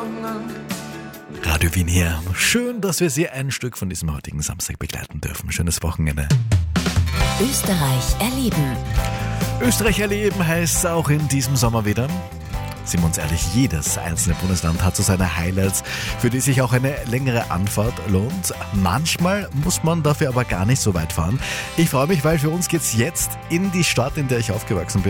Radio Wien hier. Schön, dass wir Sie ein Stück von diesem heutigen Samstag begleiten dürfen. Schönes Wochenende. Österreich erleben. Österreich erleben heißt auch in diesem Sommer wieder. Sind wir uns ehrlich, jedes einzelne Bundesland hat so seine Highlights, für die sich auch eine längere Anfahrt lohnt. Manchmal muss man dafür aber gar nicht so weit fahren. Ich freue mich, weil für uns geht's jetzt in die Stadt, in der ich aufgewachsen bin.